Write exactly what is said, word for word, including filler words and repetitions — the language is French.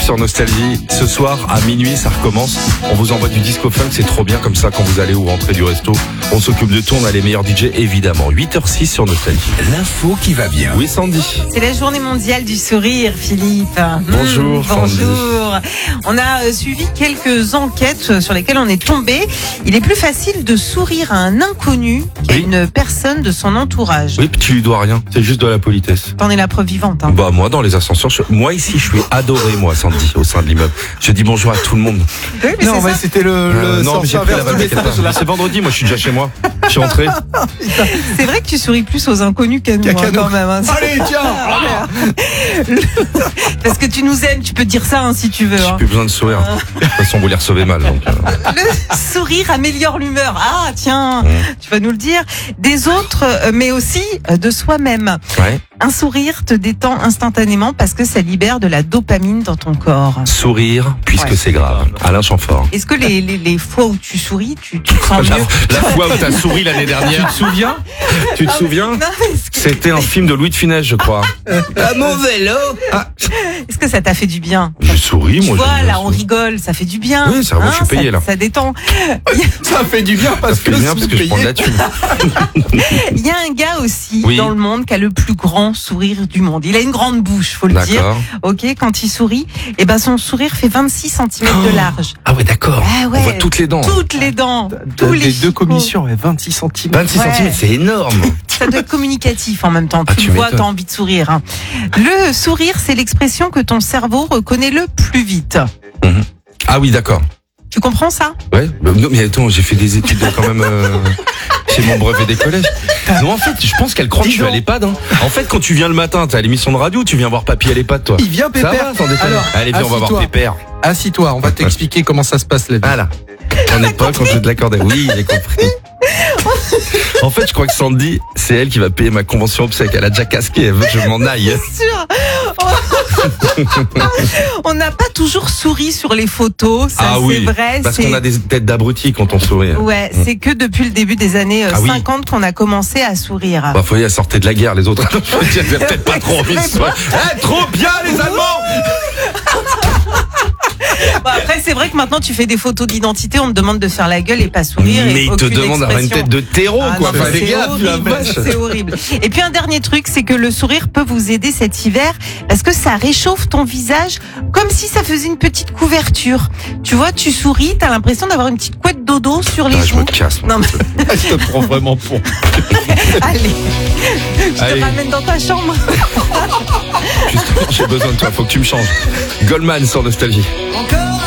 sur Nostalgie. Ce soir, à minuit, ça recommence. On vous envoie du disco funk, c'est trop bien comme ça quand vous allez ou rentrez du resto. On s'occupe de tout, on a les meilleurs D J, évidemment. huit heures six sur Nostalgie. L'info qui va bien. Oui, Sandy. C'est la journée mondiale du sourire, Philippe. Bonjour, mmh, Sandy. Bonjour. On a euh, suivi quelques enquêtes sur lesquelles on est tombé. Il est plus facile de sourire à un inconnu qu'à Oui. une personne de son entourage. Oui, tu lui dois rien. C'est juste de la politesse. T'en es la preuve vivante. Hein. Bah, moi, dans les ascenseurs, je- moi ici, je suis adoré, moi, Sandy, au sein de l'immeuble. Je dis bonjour à tout le monde. Oui, mais Non, c'est mais ça. c'était le, Euh, le non, mais sens j'ai pris la inverse du vanne, t'inquiète message, pas. là. C'est vendredi, moi, je suis déjà chez moi. Je suis rentré. C'est vrai que tu souris plus aux inconnus qu'à nous, Qu'à hein, nous. quand même. hein. Allez, tiens. Parce que tu nous aimes, tu peux dire ça hein, si tu veux. J'ai hein. plus besoin de sourire. De toute façon, vous les recevez mal. Donc, euh. Le sourire améliore l'humeur. Ah, tiens, Mmh. tu vas nous le dire. Des autres, euh, mais aussi euh, de soi-même. Ouais. Un sourire te détend instantanément parce que ça libère de la dopamine dans ton corps. Sourire, puisque Ouais. c'est grave. Alain Chamfort. Est-ce que les, les, les fois où tu souris, tu, tu te sens La, mieux la fois où t'as souri l'année dernière. Tu te souviens Tu te Ah, souviens non, mais est-ce que, C'était un film de Louis de Funès, je crois. À mon vélo. est-ce que ça t'a fait du bien? J'ai souri, Tu moi. vois, j'aime bien là, on ça. rigole, ça fait du bien. Oui, ça va, moi, je suis payé, ça, là. Ça détend. Ça fait du bien Ça parce fait que bien parce que je prends de la thune. Il y a un gars aussi Oui. dans le monde qui a le plus grand sourire du monde. Il a une grande bouche, faut le dire. D'accord. Ok, quand il sourit, et ben son sourire fait vingt-six centimètres de large. Ah ouais, d'accord. Ah ouais. On voit toutes les dents. Toutes les dents, tous les Les deux chicots. commissions, ouais, vingt-six centimètres. vingt-six Ouais. centimètres, c'est énorme. Ça doit être communicatif en même temps. Ah, Tu, tu le vois, m'étonnes. t'as envie de sourire. hein. Le sourire, c'est l'expression que ton cerveau reconnaît le plus vite. Ah oui, d'accord. Tu comprends ça? Ouais. Bah, non, mais attends, j'ai fait des études quand même euh, chez mon brevet des collèges. Non, en fait, je pense qu'elle croit que je suis à l'EHPAD. Hein. En fait, quand tu viens le matin, t'as l'émission de radio, tu viens voir Papy à l'EHPAD, toi. Il vient Ça Pépère. va, sans déconner. Alors, Allez, viens, on va voir assis-toi. Pépère. Assis-toi, on va t'expliquer comment ça se passe la vie. Voilà. On n'est pas quand je de l'accorder. Oui, j'ai compris. En fait, je crois que Sandy, c'est elle qui va payer ma convention obsèque. Elle a déjà casqué, elle veut que je m'en aille. Sûr. On n'a pas toujours souri sur les photos, ça Ah c'est oui, vrai. parce c'est- qu'on a des têtes d'abrutis quand on sourit. Ouais, c'est que depuis le début des années euh, Ah oui. cinquante qu'on a commencé à sourire. Bah, faut y aller, sortir de la guerre, les autres. Je veux dire, j'ai peut-être pas trop envie de sourire. Eh, trop bien, les Allemands! Bon, après, c'est vrai que maintenant tu fais des photos d'identité, on te demande de faire la gueule et pas sourire. Mais et il te aucune demande d'avoir une expression. tête de terreau, Ah quoi. non, Enfin, mais les c'est gars, la horrible, vache. c'est horrible. Et puis un dernier truc, c'est que le sourire peut vous aider cet hiver parce que ça réchauffe ton visage comme si ça faisait une petite couverture. Tu vois, tu souris, t'as l'impression d'avoir une petite couette dodo sur les Ah, je me joues. casse. moi. Non mais Je te prends vraiment pour. allez, je Allez. te ramène dans ta chambre. Justement, j'ai besoin de toi, faut que tu me changes. Goldman sur Nostalgie. Encore